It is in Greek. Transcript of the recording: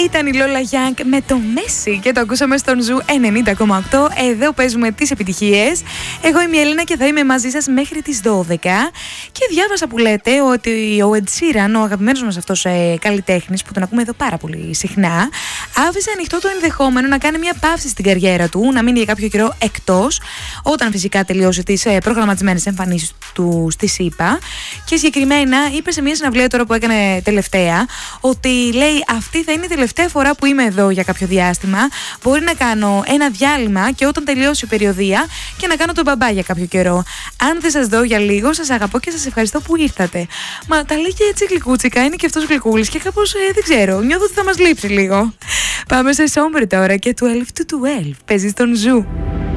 Ήταν η Lola Young με το Messi και το ακούσαμε στον Ζου 90,8. Εδώ παίζουμε τις επιτυχίες. Εγώ είμαι η Έλληνα και θα είμαι μαζί σας μέχρι τις 12. Και διάβασα που λέτε ότι ο Ed Sheeran, ο αγαπημένος μας αυτός καλλιτέχνης που τον ακούμε εδώ πάρα πολύ συχνά, άφησε ανοιχτό το ενδεχόμενο να κάνει μια παύση στην καριέρα του, να μείνει για κάποιο καιρό εκτός, όταν φυσικά τελειώσει τις προγραμματισμένες εμφανίσεις του στη ΣΥΠΑ. Και συγκεκριμένα είπε σε μια συναυλία τώρα που έκανε τελευταία ότι λέει αυτή θα είναι η τελευταία φορά που είμαι εδώ για κάποιο διάστημα. Μπορεί να κάνω ένα διάλειμμα και όταν τελειώσει η περιοδία και να κάνω τον μπαμπά για κάποιο καιρό. Αν δεν σας δω για λίγο, σας αγαπώ και σας ευχαριστώ που ήρθατε. Μα τα λέει και έτσι γλυκούτσικα, είναι και αυτός γλυκούλης και κάπως δεν ξέρω, νιώθω ότι θα μας λείψει λίγο. Πάμε σε Sombre τώρα και 12 to 12. Παίζει στον Ζου.